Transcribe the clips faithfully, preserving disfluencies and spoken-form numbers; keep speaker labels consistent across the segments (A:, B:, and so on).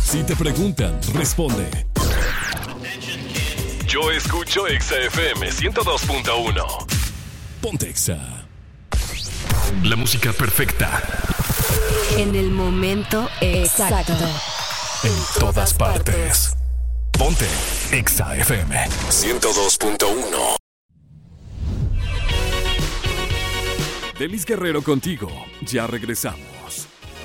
A: Si te preguntan, responde. Yo escucho Exa F M ciento dos punto uno. Ponte Exa. La música perfecta.
B: En el momento exacto.
A: En todas partes. Ponte Exa F M ciento dos punto uno. Delis Guerrero contigo. Ya regresamos.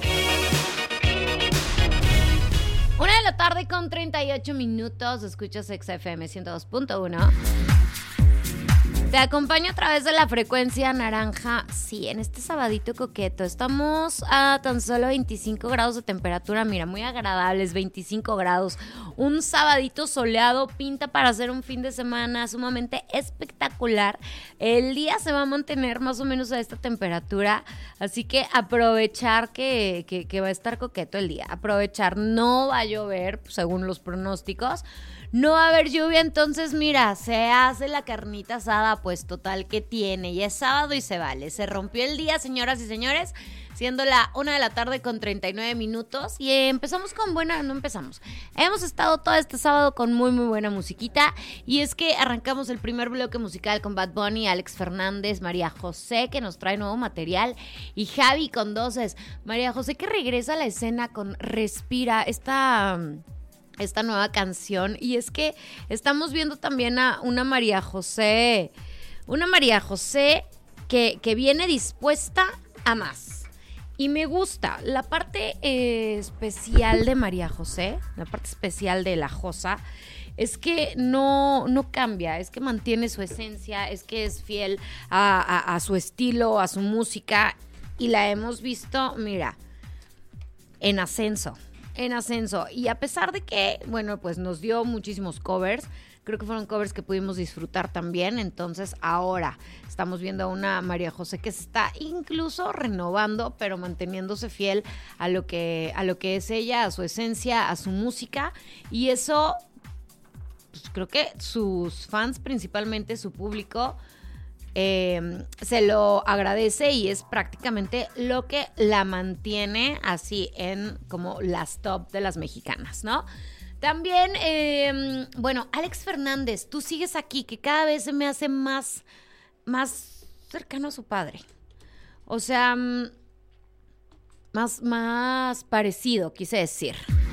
C: Una de la tarde con treinta y ocho minutos. Escuchas Exa F M ciento dos punto uno. Te acompaño a través de la frecuencia naranja. Sí, en este sabadito coqueto. Estamos a tan solo veinticinco grados de temperatura. Mira, muy agradables, veinticinco grados. Un sabadito soleado, pinta para hacer un fin de semana sumamente espectacular. El día se va a mantener más o menos a esta temperatura. Así que aprovechar que, que, que va a estar coqueto el día. Aprovechar, no va a llover, según los pronósticos. No va a haber lluvia, entonces mira, se hace la carnita asada, pues total que tiene. Ya es sábado y se vale. Se rompió el día, señoras y señores, siendo la una de la tarde con treinta y nueve minutos. Y empezamos con buena, no empezamos. Hemos estado todo este sábado con muy, muy buena musiquita. Y es que arrancamos el primer bloque musical con Bad Bunny, Alex Fernández, María José, que nos trae nuevo material, y Javi con Doses. María José, que regresa a la escena con Respira, esta... esta nueva canción. Y es que estamos viendo también a una María José, una María José que, que viene dispuesta a más. Y me gusta la parte eh, especial de María José, la parte especial de la Josa, es que no, no cambia, es que mantiene su esencia, es que es fiel a, a, a su estilo, a su música, y la hemos visto, mira, en ascenso. En ascenso. Y a pesar de que, bueno, pues nos dio muchísimos covers, creo que fueron covers que pudimos disfrutar también. Entonces ahora estamos viendo a una María José que se está incluso renovando, pero manteniéndose fiel a lo que, a lo que es ella, a su esencia, a su música. Y eso, pues creo que sus fans, principalmente su público, Eh, se lo agradece, y es prácticamente lo que la mantiene así en como las top de las mexicanas, ¿no? También, eh, bueno, Alex Fernández, tú sigues aquí, que cada vez se me hace más, más cercano a su padre. O sea, más, más parecido, quise decir.